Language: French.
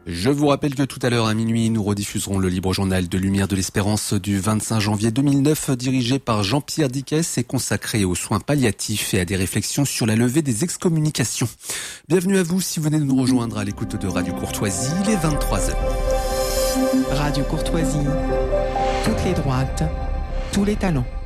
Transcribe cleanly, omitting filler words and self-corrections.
Je vous rappelle que tout à l'heure à minuit, nous rediffuserons le libre journal de Lumière de l'Espérance du 25 janvier 2009, dirigé par Jean-Pierre Dickès et consacré aux soins palliatifs et à des réflexions sur la levée des excommunications. Bienvenue à vous si vous venez de nous rejoindre à l'écoute de Radio Courtoisie, il est 23h. Radio Courtoisie, toutes les droites, tous les talents.